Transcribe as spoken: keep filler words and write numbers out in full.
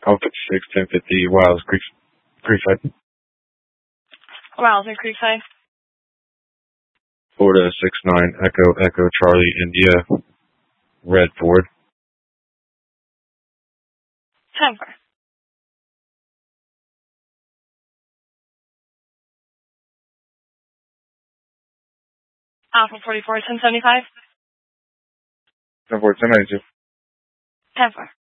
Alpha six, ten fifty, Wiles, Creek, Creekside. Wiles and Creekside. Florida six nine, Echo, Echo, Charlie, India, Red Ford. ten four. Alpha forty-four, ten seventy-five. ten four, ten ninety-two. ten four.